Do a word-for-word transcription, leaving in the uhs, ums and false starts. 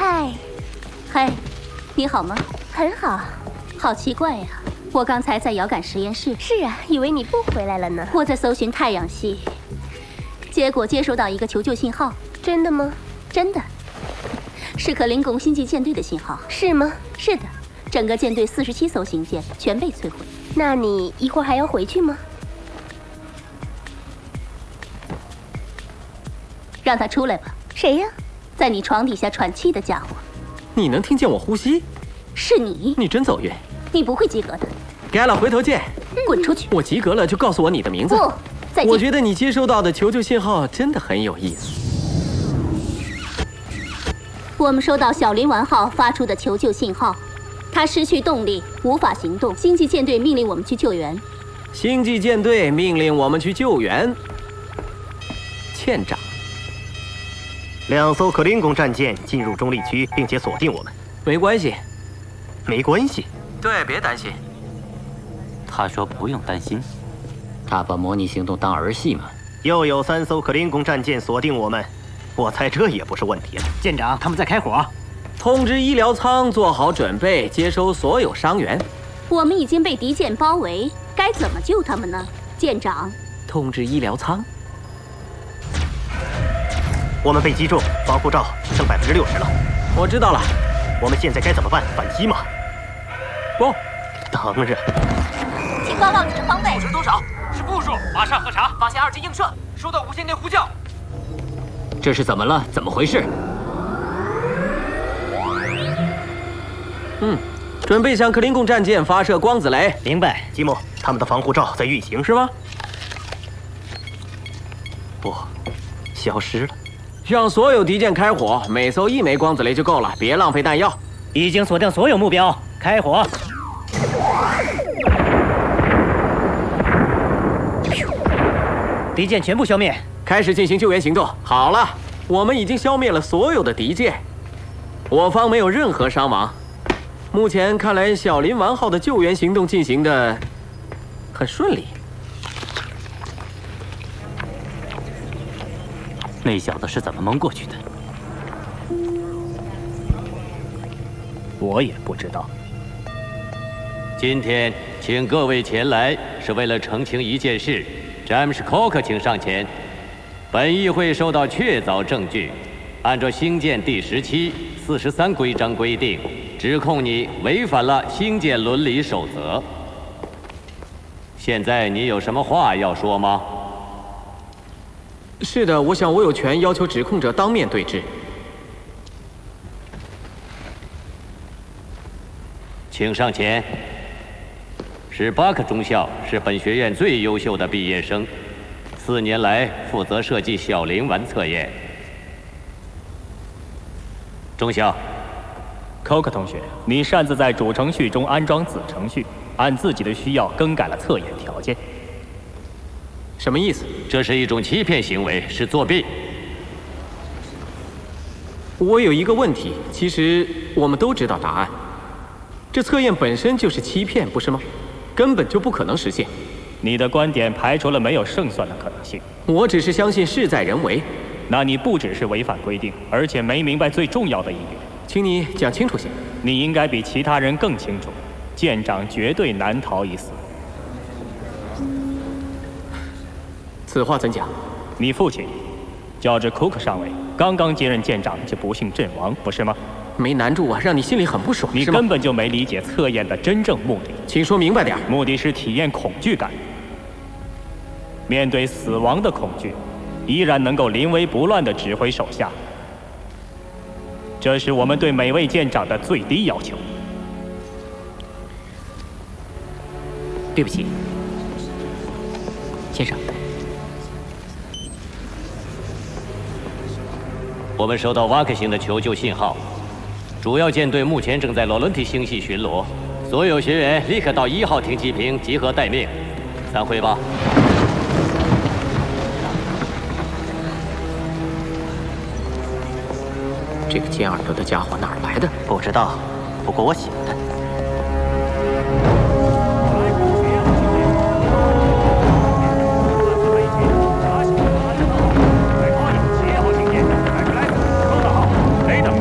嗨， 嗨，你好吗？ 很好。 好奇怪呀，我刚才在遥感实验室。 是啊，以为你不回来了呢。 我在搜寻太阳系，结果接收到一个求救信号。 真的吗？ 真的，是克林贡星际舰队的信号。 是吗？ 是的，整个舰队四十七艘星舰全被摧毁。 那你一会儿还要回去吗？ 让他出来吧。 谁呀？ 在你床底下喘气的家伙。 你能听见我呼吸？ 是你。 你真走运。 你不会及格的。 该了，回头见。 滚出去！ 我及格了就告诉我你的名字。 不，再见。 我觉得你接收到的求救信号真的很有意思。 我们收到小林丸号发出的求救信号，它失去动力，无法行动。星际舰队命令我们去救援。 星际舰队命令我们去救援。舰长。 两艘克林贡战舰进入中立区，并且锁定我们。 没关系， 没关系。 对，别担心。 他说不用担心。他把模拟行动当儿戏吗？ 又有三艘克林贡战舰锁定我们，我猜这也不是问题了。 舰长，他们在开火。 通知医疗舱做好准备，接收所有伤员。 我们已经被敌舰包围，该怎么救他们呢？舰长。 通知医疗舱。 我们被击中，防护罩剩百分之六十了。 我知道了。 我们现在该怎么办？反击吗？ 不， 当然。 请报告你的方位。 数值多少？是负数。马上核查，发现二级映射，收到无线电呼叫。 这是怎么了？怎么回事？ 嗯，准备向克林贡战舰发射光子雷。 明白，吉姆，他们的防护罩在运行， 是吗？ 不，消失了。 让所有敌舰开火，每艘一枚光子雷就够了，别浪费弹药。 已经锁定所有目标，开火。敌舰全部消灭， 开始进行救援行动。好了，我们已经消灭了所有的敌舰，我方没有任何伤亡。目前看来，小林丸号的救援行动进行的很顺利。 那小子是怎么蒙过去的？ 我也不知道。 今天请各位前来是为了澄清一件事。詹姆斯·科克，请上前。本议会收到确凿证据，按照星舰第十七、四十三规章规定，指控你违反了星舰伦理守则。现在你有什么话要说吗？ 是的，我想我有权要求指控者当面对质。 请上前。史巴克中校是本学院最优秀的毕业生，四年来负责设计小林丸测验。中校， 科克同学，你擅自在主程序中安装子程序，按自己的需要更改了测验条件。 什么意思？ 这是一种欺骗行为，是作弊。 我有一个问题，其实我们都知道答案。这测验本身就是欺骗，不是吗？根本就不可能实现。 你的观点排除了没有胜算的可能性。 我只是相信事在人为。 那你不只是违反规定，而且没明白最重要的一点。 请你讲清楚些。 你应该比其他人更清楚，舰长绝对难逃一死。 此话怎讲？ 你父亲，乔治·库克上尉，刚刚接任舰长就不幸阵亡，不是吗？ 没难住我，让你心里很不爽。 你根本就没理解测验的真正目的。 请说明白点。 目的是体验恐惧感，面对死亡的恐惧，依然能够临危不乱地指挥手下。这是我们对每位舰长的最低要求。 对不起，先生。 我们收到瓦克星的求救信号。主要舰队目前正在罗伦提星系巡逻，所有学员立刻到一号停机坪集合待命。散会吧。 这个尖耳朵的家伙哪儿来的？ 不知道，不过我喜欢他。